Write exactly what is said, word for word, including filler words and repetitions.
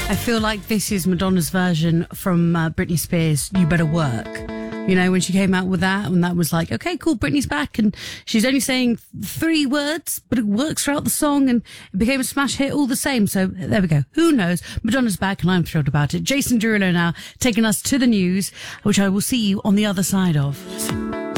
I feel like this is Madonna's version from uh, Britney Spears' You Better Work. You know, when she came out with that, and that was like, okay, cool, Britney's back, and she's only saying three words, but it works throughout the song, and it became a smash hit all the same. So there we go. Who knows? Madonna's back, and I'm thrilled about it. Jason Derulo now taking us to the news, which I will see you on the other side of.